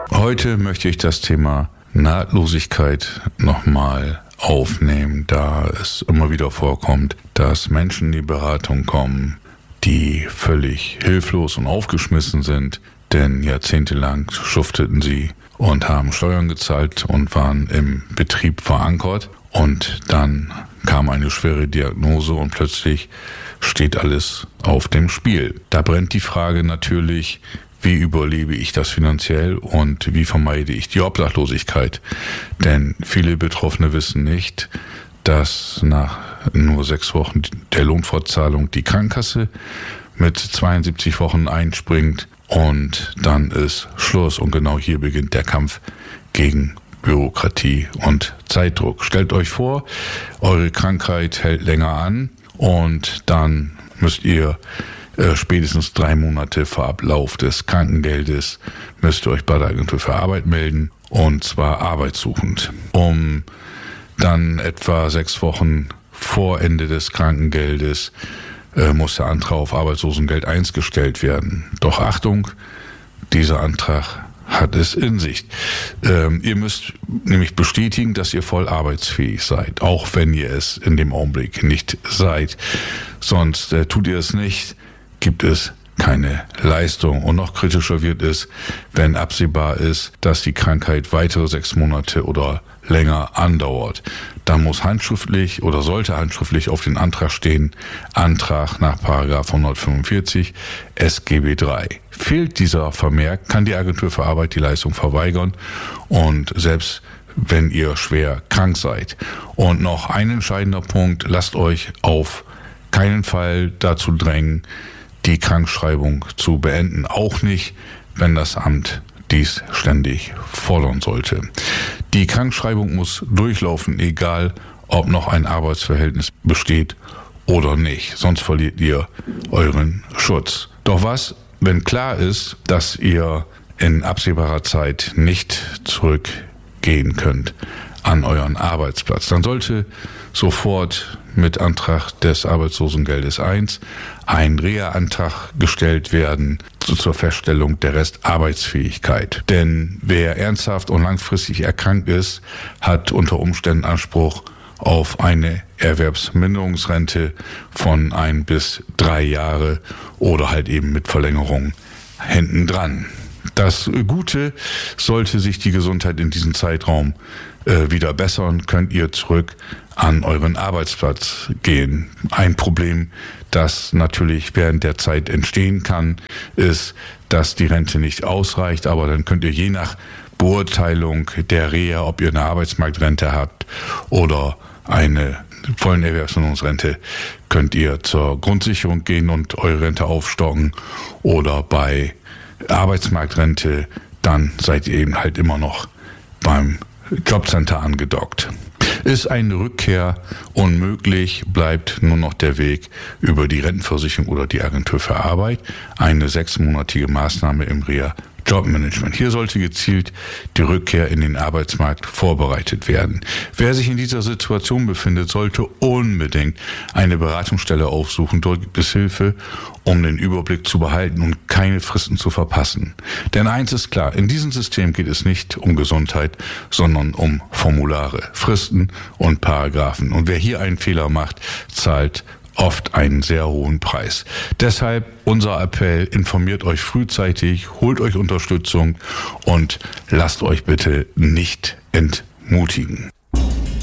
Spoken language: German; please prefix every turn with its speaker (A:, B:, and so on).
A: Heute möchte ich das Thema Nahtlosigkeit nochmal aufnehmen, da es immer wieder vorkommt, dass Menschen in die Beratung kommen, die völlig hilflos und aufgeschmissen sind, denn jahrzehntelang schufteten sie und haben Steuern gezahlt und waren im Betrieb verankert. Und dann kam eine schwere Diagnose und plötzlich steht alles auf dem Spiel. Da brennt die Frage natürlich, wie überlebe ich das finanziell und wie vermeide ich die Obdachlosigkeit? Denn viele Betroffene wissen nicht, dass nach nur 6 Wochen der Lohnfortzahlung die Krankenkasse mit 72 Wochen einspringt und dann ist Schluss. Und genau hier beginnt der Kampf gegen Bürokratie und Zeitdruck. Stellt euch vor, eure Krankheit hält länger an und dann müsst ihr spätestens 3 Monate vor Ablauf des Krankengeldes müsst ihr euch bei der Agentur für Arbeit melden, und zwar arbeitssuchend. Um dann etwa 6 Wochen vor Ende des Krankengeldes muss der Antrag auf Arbeitslosengeld 1 gestellt werden. Doch Achtung, dieser Antrag hat es in sich. Ihr müsst nämlich bestätigen, dass ihr voll arbeitsfähig seid, auch wenn ihr es in dem Augenblick nicht seid. Sonst tut ihr es nicht, gibt es keine Leistung. Und noch kritischer wird es, wenn absehbar ist, dass die Krankheit weitere 6 Monate oder länger andauert. Dann muss handschriftlich oder sollte handschriftlich auf den Antrag stehen, Antrag nach § 145 SGB III. Fehlt dieser Vermerk, kann die Agentur für Arbeit die Leistung verweigern, und selbst wenn ihr schwer krank seid. Und noch ein entscheidender Punkt, lasst euch auf keinen Fall dazu drängen, die Krankschreibung zu beenden. Auch nicht, wenn das Amt dies ständig fordern sollte. Die Krankschreibung muss durchlaufen, egal ob noch ein Arbeitsverhältnis besteht oder nicht. Sonst verliert ihr euren Schutz. Doch was, wenn klar ist, dass ihr in absehbarer Zeit nicht zurückgehen könnt an euren Arbeitsplatz, dann sollte sofort mit Antrag des Arbeitslosengeldes 1 ein Reha-Antrag gestellt werden zur Feststellung der Restarbeitsfähigkeit. Denn wer ernsthaft und langfristig erkrankt ist, hat unter Umständen Anspruch auf eine Erwerbsminderungsrente von 1 bis 3 Jahre oder halt eben mit Verlängerung hinten dran. Das Gute, sollte sich die Gesundheit in diesem Zeitraum wieder bessern, könnt ihr zurück an euren Arbeitsplatz gehen. Ein Problem, das natürlich während der Zeit entstehen kann, ist, dass die Rente nicht ausreicht, aber dann könnt ihr je nach Beurteilung der Reha, ob ihr eine Arbeitsmarktrente habt oder eine vollen Erwerbsminderungsrente, könnt ihr zur Grundsicherung gehen und eure Rente aufstocken, oder bei Arbeitsmarktrente, dann seid ihr eben halt immer noch beim Jobcenter angedockt. Ist eine Rückkehr unmöglich, bleibt nur noch der Weg über die Rentenversicherung oder die Agentur für Arbeit, eine 6-monatige Maßnahme im Reha-Jobmanagement. Hier sollte gezielt die Rückkehr in den Arbeitsmarkt vorbereitet werden. Wer sich in dieser Situation befindet, sollte unbedingt eine Beratungsstelle aufsuchen. Dort gibt es Hilfe, um den Überblick zu behalten und keine Fristen zu verpassen. Denn eins ist klar, in diesem System geht es nicht um Gesundheit, sondern um Formulare, Fristen und Paragraphen. Und wer hier einen Fehler macht, zahlt oft einen sehr hohen Preis. Deshalb unser Appell: informiert euch frühzeitig, holt euch Unterstützung und lasst euch bitte nicht entmutigen.